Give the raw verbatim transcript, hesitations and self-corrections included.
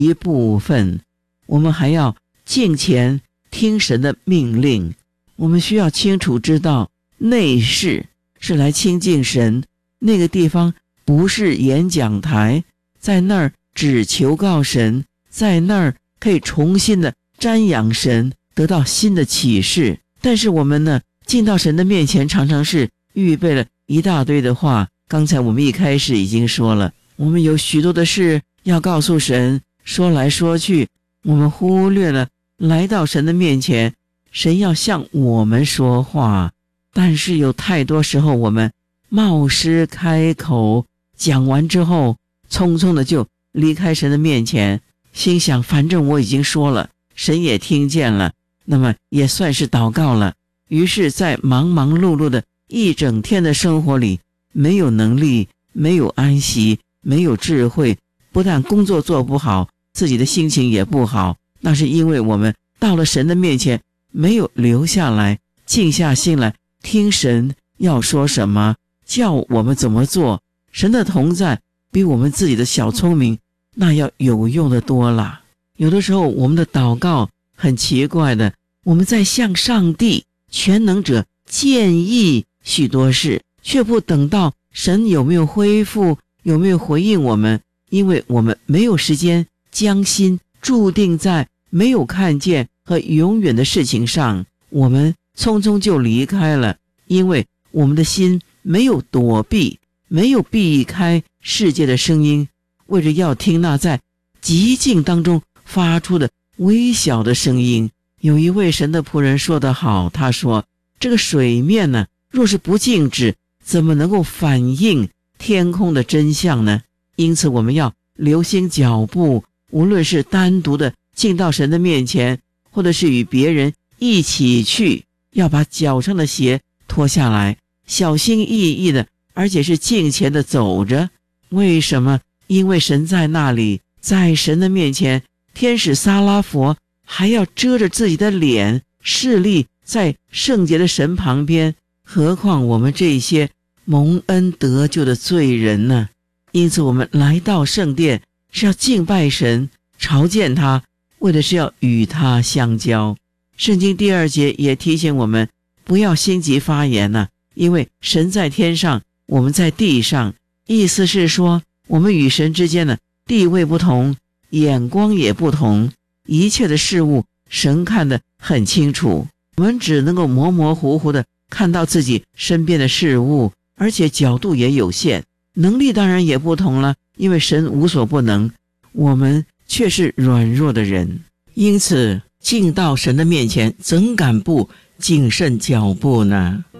一部分，我们还要敬虔听神的命令。我们需要清楚知道，内室是来亲近神，那个地方不是演讲台，在那儿只求告神，在那儿可以重新的瞻仰神，得到新的启示。但是我们呢，进到神的面前，常常是预备了一大堆的话。刚才我们一开始已经说了，我们有许多的事要告诉神，说来说去，我们忽略了来到神的面前，神要向我们说话。但是有太多时候，我们冒失开口，讲完之后匆匆的就离开神的面前，心想反正我已经说了，神也听见了，那么也算是祷告了。于是在忙忙碌碌的一整天的生活里，没有能力，没有安息，没有智慧，不但工作做不好，自己的心情也不好。那是因为我们到了神的面前，没有留下来，静下心来听神要说什么，叫我们怎么做。神的同在比我们自己的小聪明那要有用的多啦。有的时候我们的祷告很奇怪的，我们在向上帝全能者建议许多事，却不等到神有没有恢复，有没有回应我们，因为我们没有时间将心注定在没有看见和永远的事情上，我们匆匆就离开了，因为我们的心没有躲避，没有避开世界的声音，为着要听那在寂静当中发出的微小的声音。有一位神的仆人说得好，他说这个水面呢，若是不静止，怎么能够反映天空的真相呢？因此我们要留心脚步，无论是单独的进到神的面前，或者是与别人一起去，要把脚上的鞋脱下来，小心翼翼的，而且是敬虔的走着。为什么？因为神在那里，在神的面前，天使撒拉佛还要遮着自己的脸，侍立在圣洁的神旁边，何况我们这些蒙恩得救的罪人呢？因此我们来到圣殿是要敬拜神，朝见他，为的是要与他相交。圣经第二节也提醒我们不要心急发言呢、啊，因为神在天上，我们在地上，意思是说我们与神之间的地位不同，眼光也不同，一切的事物神看得很清楚，我们只能够模模糊糊的看到自己身边的事物，而且角度也有限，能力当然也不同了，因为神无所不能，我们却是软弱的人。因此进到神的面前，怎敢不谨慎脚步呢？